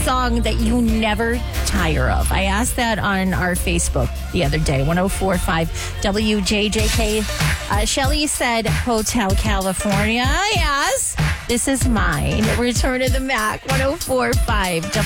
song that you never tire of? I asked that on our Facebook the other day, 1045 WJJK. Shelly said Hotel California. Yes, this is mine. Return to the Mac, 1045